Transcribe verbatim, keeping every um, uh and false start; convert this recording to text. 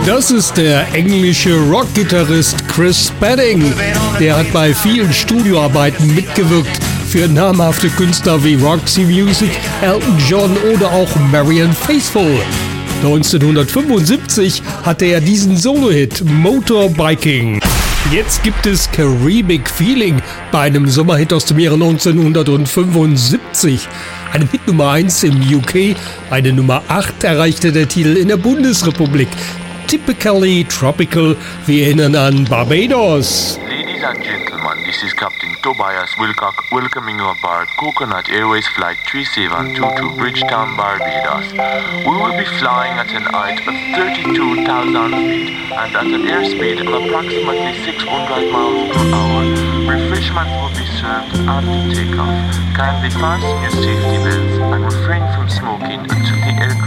Das ist der englische Rockgitarrist Chris Spedding. Der hat bei vielen Studioarbeiten mitgewirkt für namhafte Künstler wie Roxy Music, Elton John oder auch Marianne Faithfull. neunzehnhundertfünfundsiebzig hatte er diesen Solo-Hit Motorbiking. Jetzt gibt es Caribbean Feeling bei einem Sommerhit aus dem Jahre neunzehnhundertfünfundsiebzig. Eine Hit Nummer eins im U K, eine Nummer acht erreichte der Titel in der Bundesrepublik. Typically Tropical, wir erinnern an Barbados. Ladies and gentlemen, this is Captain Tobias Wilcock welcoming you aboard Coconut Airways Flight three seven two to Bridgetown, Barbados. We will be flying at an height of thirty-two thousand feet and at an airspeed of approximately six hundred miles per hour. Refreshments will be served after takeoff. Kindly fasten your safety belts and refrain from smoking until the aircraft